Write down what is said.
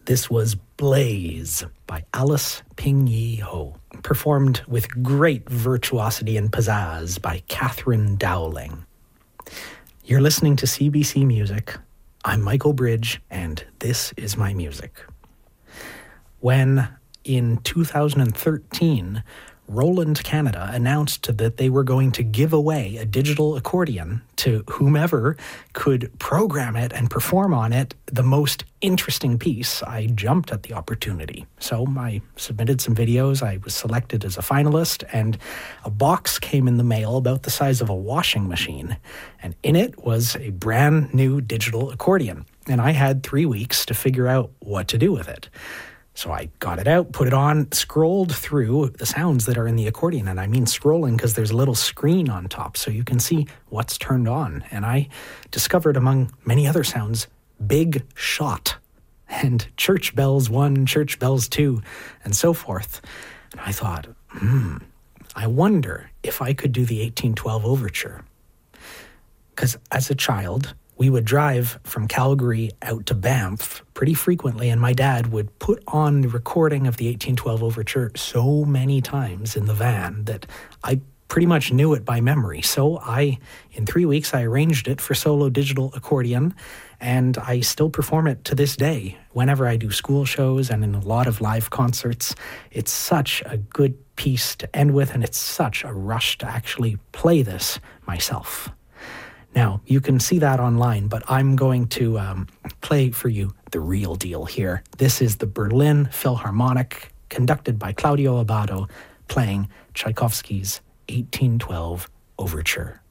This was Blaze by Alice Ping Yi Ho, performed with great virtuosity and pizzazz by Catherine Dowling. You're listening to CBC Music. I'm Michael Bridge, and this is my music. When, in 2013, Roland Canada announced that they were going to give away a digital accordion to whomever could program it and perform on it the most interesting piece, I jumped at the opportunity. So I submitted some videos, I was selected as a finalist, and a box came in the mail about the size of a washing machine. And in it was a brand new digital accordion. And I had 3 weeks to figure out what to do with it. So I got it out, put it on, scrolled through the sounds that are in the accordion. And I mean scrolling because there's a little screen on top so you can see what's turned on. And I discovered, among many other sounds, Big Shot and Church Bells 1, Church Bells 2, and so forth. And I thought, I wonder if I could do the 1812 Overture. Because as a child, we would drive from Calgary out to Banff pretty frequently, and my dad would put on the recording of the 1812 Overture so many times in the van that I pretty much knew it by memory. So in 3 weeks, I arranged it for solo digital accordion, and I still perform it to this day whenever I do school shows and in a lot of live concerts. It's such a good piece to end with, and it's such a rush to actually play this myself. Now, you can see that online, but I'm going to play for you the real deal here. This is the Berlin Philharmonic, conducted by Claudio Abbado, playing Tchaikovsky's 1812 Overture.